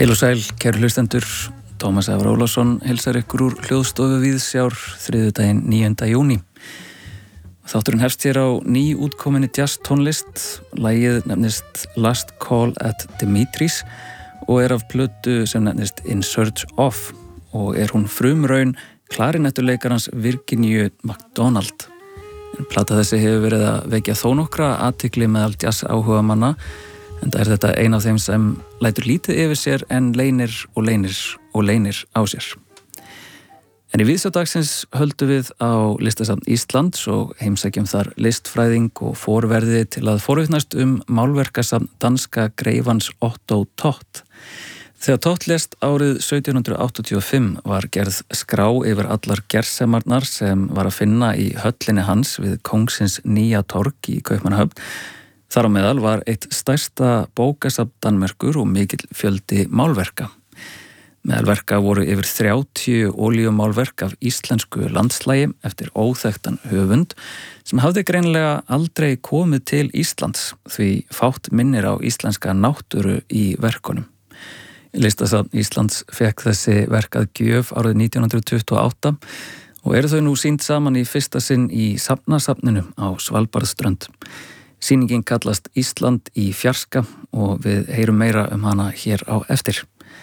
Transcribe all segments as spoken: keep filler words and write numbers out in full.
Heil og sæl, kæru hlustendur, Tómas Ævar Ólafsson heilsar ykkur úr hljóðstofu Víðsjár þriðjudaginn níunda júní. Þátturinn hefst hér á ný útkominni jazz tónlist, lagið nefnist Last Call at Dimitris og er af plötu sem nefnist In Search Of og er hún frumraun klarinettuleikarans Virginíu McDonald. En plata þessi hefur verið að vekja þó nokkra athygli meðal jazz áhuga manna, en það er þetta ein af þeim sem lætur lítið yfir sér en leynir og leynir og leynir á sér. En í Víðsjárdagsins höldum við á Listasafn Íslands og heimsækjum þar listfræðing og forverði til að forvitnast um málverkasafn danska greifans Otto Thott. Þegar Thott lést árið sautján hundrað áttatíu og fimm var gerð skrá yfir allar gersemarnar sem var að finna í höllinni hans við Kóngsins nýja torg í Kaupmannahöfn. Þar á meðal var eitt stærsta bókasafn Danmerkur og mikill fjöldi málverka. Meðal verka voru yfir þrjátíu olíumálverk af íslensku landslægi eftir óþekktan höfund sem hafði greinilega aldrei komið til Íslands því fátt minnir á íslenska náttúru í verkunum. Listasafn Íslands fekk þessi verk að gjöf árið nítján hundruð tuttugu og átta og eru þau nú sýnd saman í fyrsta sinn í safnasafninu á Svalbarðsströnd. Sýningin kallast Ísland í fjarska og við heyrum meira um hana hér á eftir.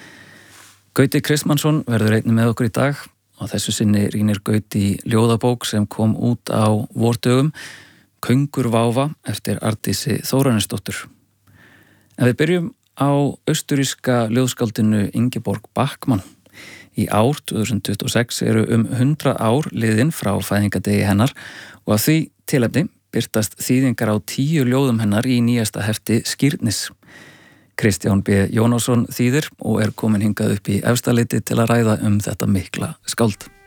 Gauti Kristmannsson verður einnig með okkur í dag og þessu sinni rýnir Gauti í ljóðabók sem kom út á vordögum, Köngur váfa eftir Arndísi Þóranesdóttur. En við byrjum á austuríska ljóðskáldinu Ingeborg Bachmann. Í ár tvö þúsund tuttugu og sex eru um hundrað ár liðin frá fæðingadegi hennar og af því tilefni birtast þýðingar á tíu ljóðum hennar í nýjasta hefti Skírnis. Kristján B. Jónásson þýðir og er komin hingað upp í Efstaleiti til að ræða um þetta mikla skáld.